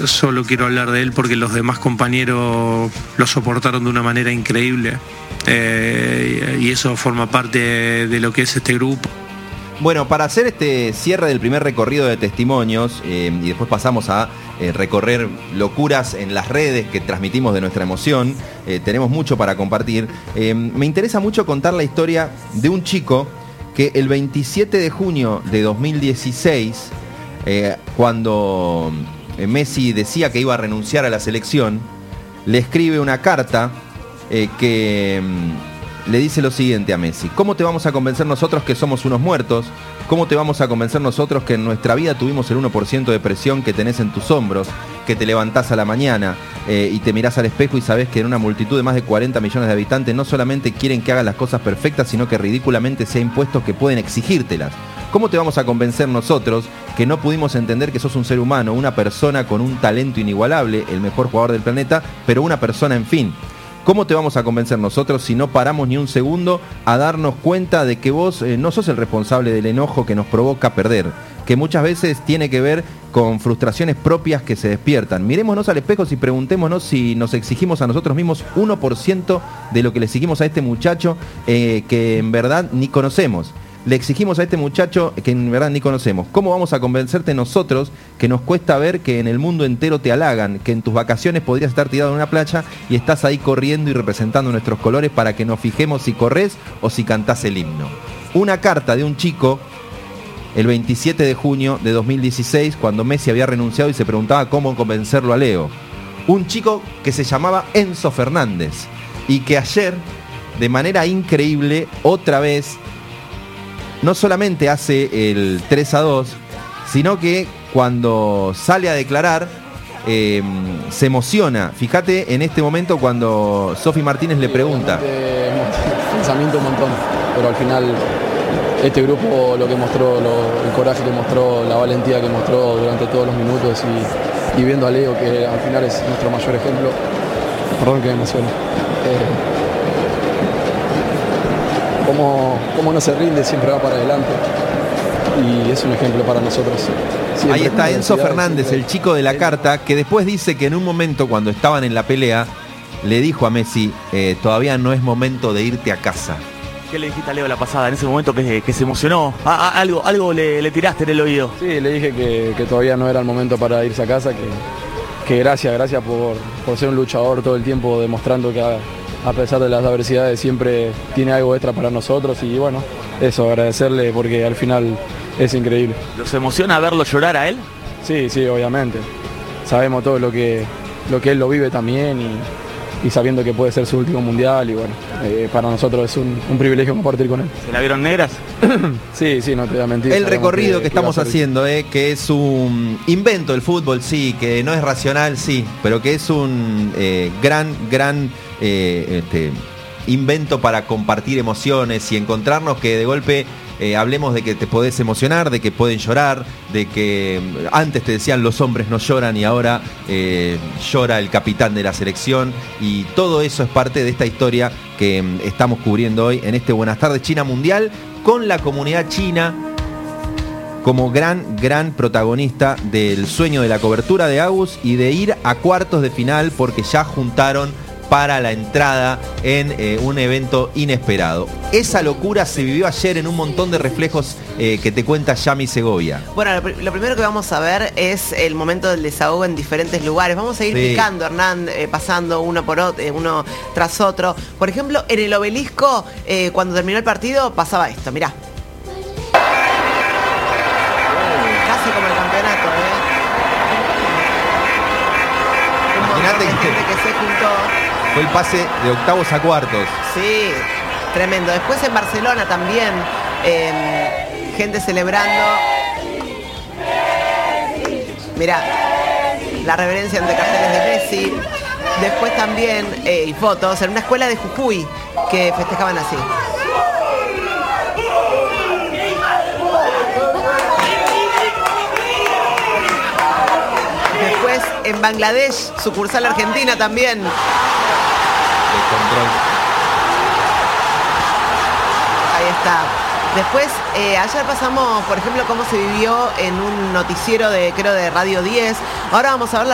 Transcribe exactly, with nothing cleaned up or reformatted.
solo quiero hablar de él porque los demás compañeros lo soportaron de una manera increíble, eh, y eso forma parte de lo que es este grupo. Bueno, para hacer este cierre del primer recorrido de testimonios, eh, y después pasamos a eh, recorrer locuras en las redes que transmitimos de nuestra emoción, eh, tenemos mucho para compartir. Eh, me interesa mucho contar la historia de un chico que el veintisiete de junio de dos mil dieciséis, eh, cuando Messi decía que iba a renunciar a la selección, le escribe una carta eh, que... le dice lo siguiente a Messi: ¿cómo te vamos a convencer nosotros que somos unos muertos? ¿Cómo te vamos a convencer nosotros que en nuestra vida tuvimos el uno por ciento de presión que tenés en tus hombros, que te levantás a la mañana eh, y te mirás al espejo y sabés que en una multitud de más de cuarenta millones de habitantes no solamente quieren que hagas las cosas perfectas, sino que ridículamente sea impuestos que pueden exigírtelas? ¿Cómo te vamos a convencer nosotros que no pudimos entender que sos un ser humano, una persona con un talento inigualable, el mejor jugador del planeta, pero una persona en fin? ¿Cómo te vamos a convencer nosotros si no paramos ni un segundo a darnos cuenta de que vos eh, no sos el responsable del enojo que nos provoca perder? Que muchas veces tiene que ver con frustraciones propias que se despiertan. Mirémonos al espejo y preguntémonos si nos exigimos a nosotros mismos uno por ciento de lo que le exigimos a este muchacho eh, que en verdad ni conocemos. Le exigimos a este muchacho que en verdad ni conocemos. ¿Cómo vamos a convencerte nosotros que nos cuesta ver que en el mundo entero te halagan, que en tus vacaciones podrías estar tirado en una playa y estás ahí corriendo y representando nuestros colores para que nos fijemos si corres o si cantás el himno? Una carta de un chico el veintisiete de junio de dos mil dieciséis, cuando Messi había renunciado y se preguntaba cómo convencerlo a Leo. Un chico que se llamaba Enzo Fernández y que ayer, de manera increíble, otra vez, no solamente hace el tres a dos, sino que cuando sale a declarar eh, se emociona. Fíjate en este momento cuando Sofi Martínez le pregunta. Pensamiento un montón, pero al final este grupo lo que mostró, lo, el coraje que mostró, la valentía que mostró durante todos los minutos y, y viendo a Leo, que al final es nuestro mayor ejemplo. Perdón que me emocione. Eh, Cómo, cómo no se rinde, siempre va para adelante y es un ejemplo para nosotros. Siempre. Ahí está Enzo Fernández, el chico de la carta, que después dice que en un momento cuando estaban en la pelea le dijo a Messi, eh, todavía no es momento de irte a casa. ¿Qué le dijiste a Leo la pasada, en ese momento que, que se emocionó? Ah, ah, algo algo le, le tiraste en el oído. Sí, le dije que, que todavía no era el momento para irse a casa, que, que gracias, gracias por, por ser un luchador todo el tiempo, demostrando que a, a pesar de las adversidades siempre tiene algo extra para nosotros y bueno, eso, agradecerle porque al final es increíble. ¿Los emociona verlo llorar a él? Sí, sí, obviamente. Sabemos todo lo que, lo que él lo vive también y, y sabiendo que puede ser su último mundial y bueno, eh, para nosotros es un, un privilegio compartir con él. ¿Se la vieron negras? Sí, sí, no te voy a mentir. El recorrido que, que estamos que haciendo, eh, que es un invento del fútbol, sí, que no es racional, sí, pero que es un eh, gran, gran eh, este, invento para compartir emociones y encontrarnos, que de golpe eh, hablemos de que te podés emocionar, de que pueden llorar, de que antes te decían los hombres no lloran y ahora eh, llora el capitán de la selección, y todo eso es parte de esta historia que eh, estamos cubriendo hoy en este Buenas Tardes China Mundial, con la comunidad china como gran, gran protagonista del sueño de la cobertura de Agus y de ir a cuartos de final, porque ya juntaron para la entrada en eh, un evento inesperado. Esa locura se vivió ayer en un montón de reflejos eh, que te cuenta Yami Segovia. Bueno, lo, lo primero que vamos a ver es el momento del desahogo en diferentes lugares. Vamos a ir sí. picando, Hernán, eh, pasando uno por otro, eh, uno tras otro. Por ejemplo, en el Obelisco, eh, cuando terminó el partido, pasaba esto, mirá. Casi como el campeonato, ¿eh? Imagínate que, que se juntó. Fue el pase de octavos a cuartos. Sí, tremendo. Después en Barcelona también, eh, gente celebrando. Mirá, la reverencia ante carteles de Messi. Después también, eh, y fotos, en una escuela de Jujuy que festejaban así. Después en Bangladesh, sucursal argentina también. Control. Ahí está. Después, eh, ayer pasamos, por ejemplo, cómo se vivió en un noticiero de, creo, de Radio diez. Ahora vamos a ver la